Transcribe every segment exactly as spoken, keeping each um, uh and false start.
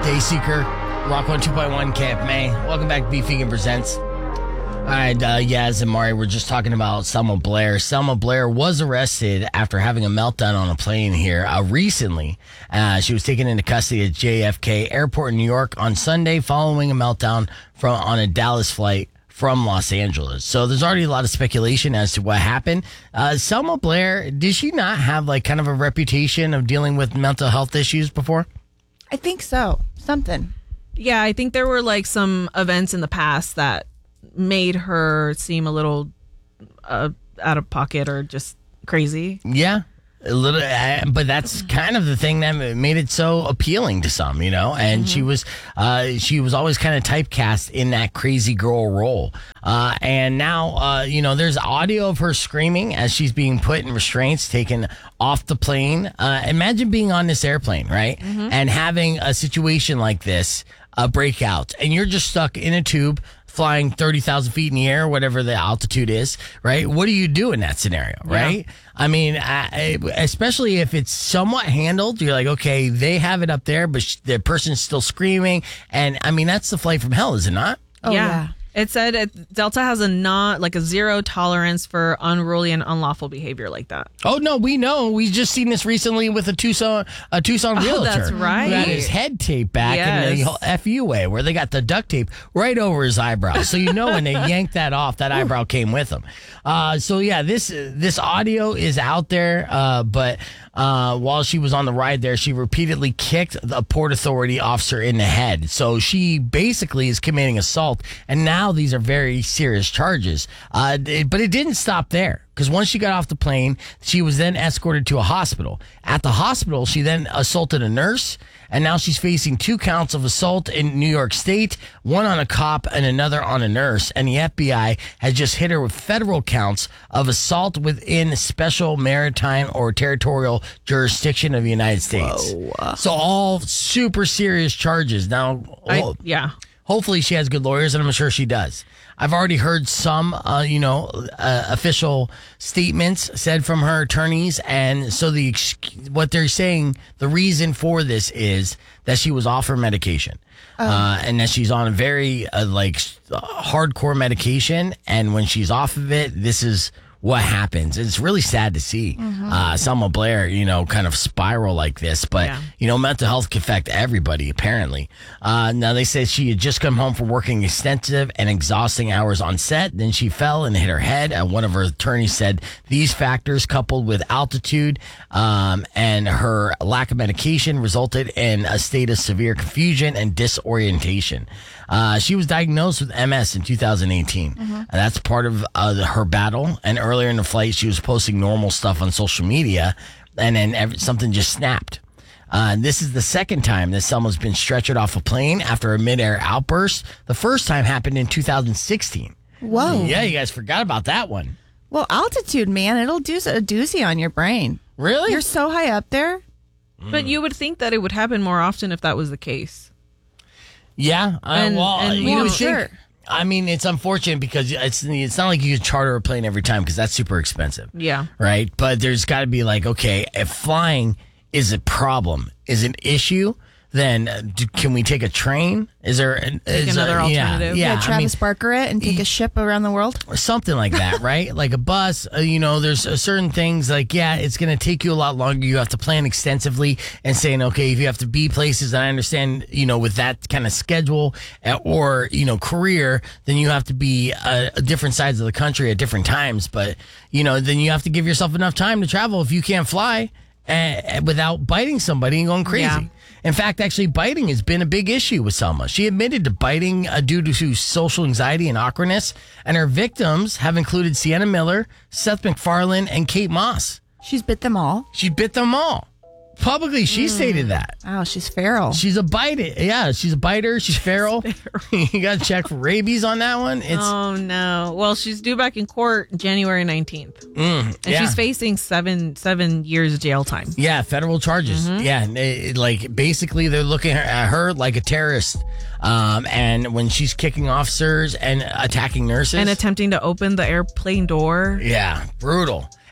Dayseeker, Rock one two point one, Camp May. Welcome back to Beef Vegan Presents. All right, uh, Yaz and Mari were just talking about Selma Blair. Selma Blair was arrested after having a meltdown on a plane here uh, recently. Uh, she was taken into custody at J F K Airport in New York on Sunday following a meltdown from on a Dallas flight from Los Angeles. So there's already a lot of speculation as to what happened. Uh, Selma Blair, did she not have like kind of a reputation of dealing with mental health issues before? I think so. Something. Yeah, I think there were like some events in the past that made her seem a little uh, out of pocket or just crazy. Yeah. A little, uh, but that's kind of the thing that made it so appealing to some, you know. And mm-hmm. she was, uh, she was always kind of typecast in that crazy girl role. Uh, and now, uh, you know, there's audio of her screaming as she's being put in restraints, taken off the plane. Uh, imagine being on this airplane, right, mm-hmm. and having a situation like this uh, break out, and you're just stuck in a tube, flying thirty thousand feet in the air, whatever the altitude is, right? What do you do in that scenario, right? Yeah. I mean, I, especially if it's somewhat handled, you're like, okay, they have it up there, but sh- the person's still screaming. And I mean, that's the flight from hell, is it not? Oh, yeah. yeah. It said it, Delta has a not like a zero tolerance for unruly and unlawful behavior like that. Oh no, we know. We just seen this recently with a Tucson a Tucson realtor. Oh, that's right. Who had his head taped back yes. in the F U way, where they got the duct tape right over his eyebrow. So you know when they yanked that off, that eyebrow came with him. Uh, so yeah, this this audio is out there, uh, but uh, while she was on the ride there, she repeatedly kicked the Port Authority officer in the head. So she basically is committing assault, and now these are very serious charges. Uh, it, but it didn't stop there, because once she got off the plane, she was then escorted to a hospital. At the hospital, she then assaulted a nurse, and now she's facing two counts of assault in New York State, one on a cop and another on a nurse. And the F B I has just hit her with federal counts of assault within special maritime or territorial jurisdiction of the United States. Whoa. So all super serious charges. Now, I, oh, yeah. Hopefully she has good lawyers, and I'm sure she does. I've already heard some, uh, you know, uh, official statements said from her attorneys, and so the what they're saying, the reason for this is that she was off her medication, oh. uh, and that she's on a very uh, like hardcore medication, and when she's off of it, this is what happens. It's really sad to see mm-hmm. uh, Selma Blair, you know, kind of spiral like this. But, yeah. you know, mental health can affect everybody, apparently. Uh, now, they say she had just come home from working extensive and exhausting hours on set. Then she fell and hit her head. And one of her attorneys said these factors, coupled with altitude um, and her lack of medication, resulted in a state of severe confusion and disorientation. Uh, she was diagnosed with M S in two thousand eighteen. Mm-hmm. And that's part of uh, her battle. And earlier in the flight, she was posting normal stuff on social media, and then every, something just snapped. Uh, this is the second time that Selma's been stretchered off a plane after a midair outburst. The first time happened in two thousand sixteen. Whoa. Yeah, you guys forgot about that one. Well, altitude, man, it'll do a doozy on your brain. Really? You're so high up there. But you would think that it would happen more often if that was the case. Yeah, and, uh, well, and you well, would sure. think. I mean, it's unfortunate because it's it's not like you can charter a plane every time, because that's super expensive. Yeah. Right? But there's got to be like, okay, if flying is a problem, is an issue, then uh, do, can we take a train? Is there an, take is another there, alternative? Yeah, Yeah, yeah Travis I mean, Barker it and take a ship around the world? or something like that, right? Like a bus, uh, you know, there's uh, certain things like, yeah, it's going to take you a lot longer. You have to plan extensively and saying, okay, if you have to be places, and I understand, you know, with that kind of schedule uh, or, you know, career, then you have to be uh, different sides of the country at different times. But, you know, then you have to give yourself enough time to travel if you can't fly uh, without biting somebody and going crazy. Yeah. In fact, actually, biting has been a big issue with Selma. She admitted to biting uh, due to social anxiety and awkwardness, and her victims have included Sienna Miller, Seth MacFarlane, and Kate Moss. She's bit them all. She bit them all. Publicly, she mm. stated that. Oh, she's feral. She's a biter. Yeah, she's a biter. She's feral. feral. You got to check for rabies on that one. It's oh, no. Well, she's due back in court January nineteenth. Mm, and yeah. she's facing seven seven years jail time. Yeah, federal charges. Mm-hmm. Yeah, it, like basically they're looking at her like a terrorist. Um, and when she's kicking officers and attacking nurses. And attempting to open the airplane door. Yeah, brutal.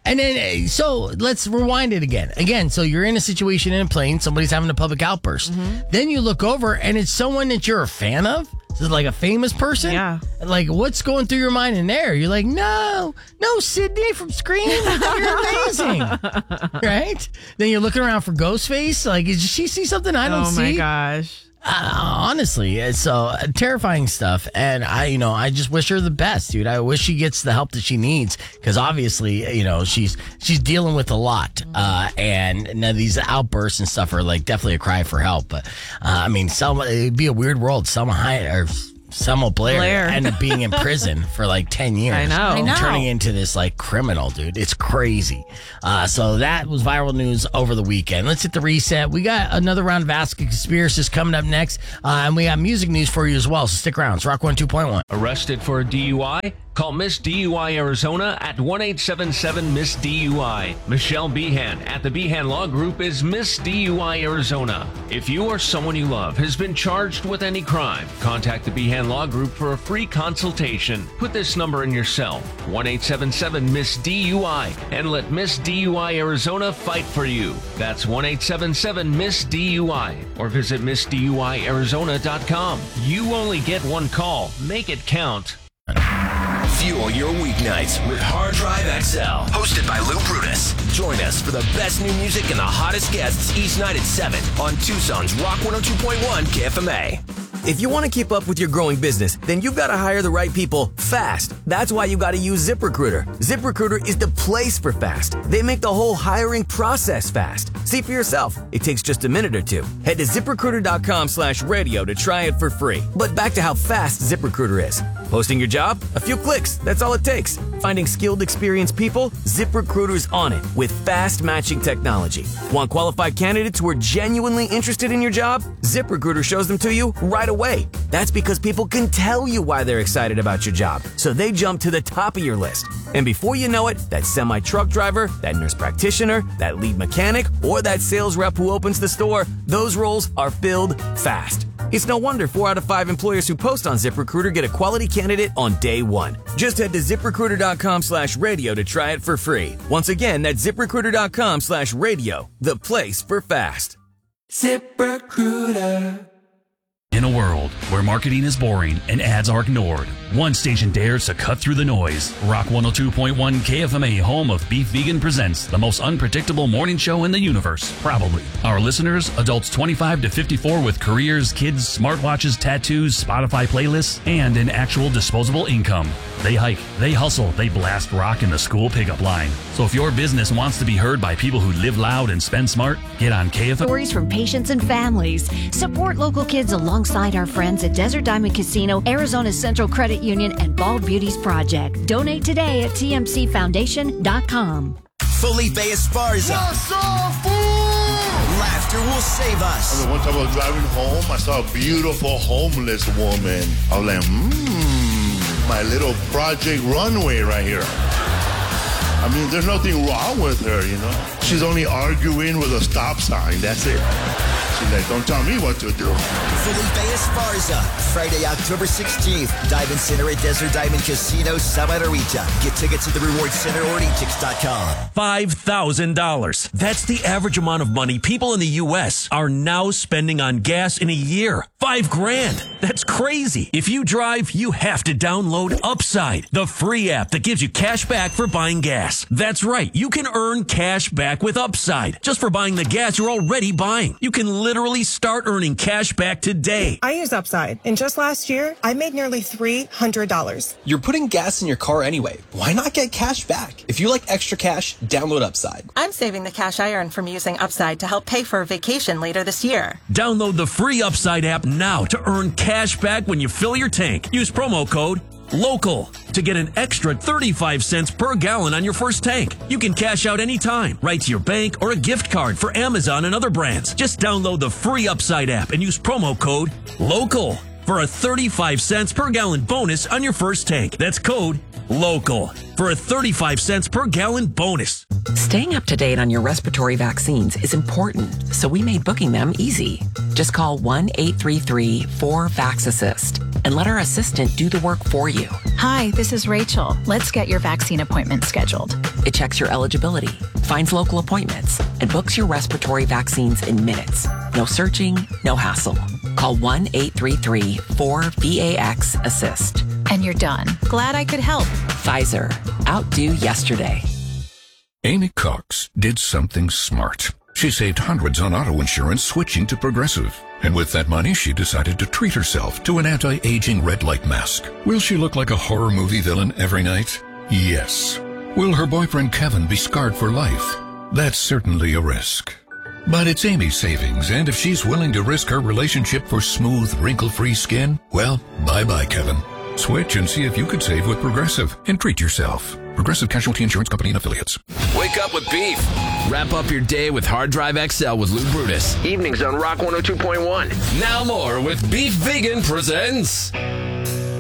And then, uh, so let's rewind it again. Again, so you're in a situation in a plane, somebody's having a public outburst. Mm-hmm. Then you look over and it's someone that you're a fan of. Is it like a famous person? Yeah. Like, what's going through your mind in there? You're like, no, no, Sydney from Scream. You're amazing. Right? Then you're looking around for Ghostface. Like, did she see something I don't oh see? my gosh. Uh, honestly, it's so uh, terrifying stuff, and I, you know, I just wish her the best, dude. I wish she gets the help that she needs, because obviously, you know, she's she's dealing with a lot, uh, and now these outbursts and stuff are like definitely a cry for help. But uh, I mean, Selma, it'd be a weird world. Selma Hayek or Selma Blair, Blair. ended up being in prison for like ten years. I know. I know. Turning into this like criminal, dude. It's crazy. Uh, so that was viral news over the weekend. Let's hit the reset. We got another round of Ask a Conspiracist coming up next, uh, and we got music news for you as well. So stick around. It's Rock one two point one. Arrested for a D U I? Call Miss D U I Arizona at one eight seven seven Miss D U I. Michelle Behan at the Behan Law Group is Miss D U I Arizona. If you or someone you love has been charged with any crime, contact the Behan Law Group for a free consultation. Put this number in your cell, one eight seven seven Miss D U I, and let Miss D U I Arizona fight for you. That's one eight seven seven Miss D U I, or visit miss D U I arizona dot com. You only get one call. Make it count. Fuel your weeknights with Hard Drive X L. Hosted by Lou Brutus. Join us for the best new music and the hottest guests each night at seven on Tucson's Rock one oh two point one K F M A. If you want to keep up with your growing business, then you've got to hire the right people fast. That's why you got to use ZipRecruiter. ZipRecruiter is the place for fast. They make the whole hiring process fast. See for yourself. It takes just a minute or two. Head to ZipRecruiter.com slash radio to try it for free. But back to how fast ZipRecruiter is. Posting your job? A few clicks. That's all it takes. Finding skilled, experienced people? ZipRecruiter's on it with fast matching technology. Want qualified candidates who are genuinely interested in your job? ZipRecruiter shows them to you right away. That's because people can tell you why they're excited about your job, so they jump to the top of your list. And before you know it, that semi-truck driver, that nurse practitioner, that lead mechanic, or that sales rep who opens the store, those roles are filled fast. It's no wonder four out of five employers who post on ZipRecruiter get a quality candidate on day one. Just head to ZipRecruiter.com slash radio to try it for free. Once again, that's ZipRecruiter.com slash radio, the place for fast. ZipRecruiter. In a world where marketing is boring and ads are ignored, one station dares to cut through the noise. Rock one oh two point one K F M A, home of Beef Vegan, presents the most unpredictable morning show in the universe, probably. Our listeners, adults twenty-five to fifty-four with careers, kids, smartwatches, tattoos, Spotify playlists, and an actual disposable income. They hike, they hustle, they blast rock in the school pickup line. So if your business wants to be heard by people who live loud and spend smart, get on K F M A. Stories from patients and families. Support local kids alongside our friends at Desert Diamond Casino, Arizona's Central Credit Union, and Bald Beauties Project. Donate today at T M C foundation dot com. Felipe Esparza. Laughter will save us. I mean, one time I was driving home, I saw a beautiful homeless woman. I was like, mmm, my little Project Runway right here. I mean, there's nothing wrong with her, you know. She's only arguing with a stop sign, that's it. She's like, don't tell me what to do. Felipe Esparza, Friday, October sixteenth. Diamond Center at Desert Diamond Casino, Santa Rita. Get tickets at the Reward Center or e tix dot com. five thousand dollars. That's the average amount of money people in the U S are now spending on gas in a year. Five grand. That's crazy. If you drive, you have to download Upside, the free app that gives you cash back for buying gas. That's right. You can earn cash back with Upside just for buying the gas you're already buying. You can literally start earning cash back today. I use Upside, and just last year, I made nearly three hundred dollars. You're putting gas in your car anyway. Why not get cash back? If you like extra cash, download Upside. I'm saving the cash I earn from using Upside to help pay for a vacation later this year. Download the free Upside app now to earn cash back when you fill your tank. Use promo code LOCAL to get an extra thirty-five cents per gallon on your first tank. You can cash out anytime, right to your bank or a gift card for Amazon and other brands. Just download the free Upside app and use promo code LOCAL for a thirty-five cents per gallon bonus on your first tank. That's code LOCAL for a thirty-five cents per gallon bonus. Staying up to date on your respiratory vaccines is important, so we made booking them easy. Just call one eight three three four VAX assist. and let our assistant do the work for you. Hi, this is Rachel. Let's get your vaccine appointment scheduled. It checks your eligibility, finds local appointments, and books your respiratory vaccines in minutes. No searching, no hassle. Call one eight three three four V A X assist. And you're done. Glad I could help. Pfizer. Outdo yesterday. Amy Cox did something smart. She saved hundreds on auto insurance switching to Progressive. And with that money, she decided to treat herself to an anti-aging red light mask. Will she look like a horror movie villain every night? Yes. Will her boyfriend Kevin be scarred for life? That's certainly a risk. But it's Amy's savings, and if she's willing to risk her relationship for smooth, wrinkle-free skin, well, bye-bye, Kevin. Switch and see if you could save with Progressive and treat yourself. Progressive Casualty Insurance Company and Affiliates. Wake up with beef. Wrap up your day with Hard Drive X L with Lou Brutus. Evenings on Rock one oh two point one. Now more with Beef Vegan presents